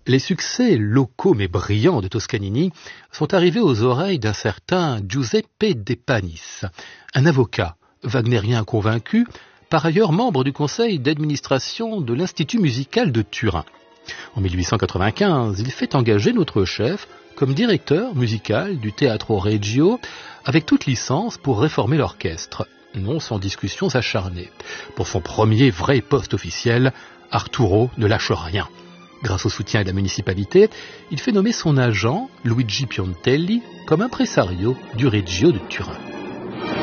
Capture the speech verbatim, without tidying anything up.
Les succès locaux mais brillants de Toscanini sont arrivés aux oreilles d'un certain Giuseppe De Panis, un avocat wagnérien convaincu, par ailleurs membre du conseil d'administration de l'Institut musical de Turin. En mille huit cent quatre-vingt-quinze, il fait engager notre chef comme directeur musical du Teatro Regio avec toute licence pour réformer l'orchestre, non sans discussions acharnées. Pour son premier vrai poste officiel, Arturo ne lâche rien. Grâce au soutien de la municipalité, il fait nommer son agent, Luigi Piontelli, comme impresario du Regio de Turin.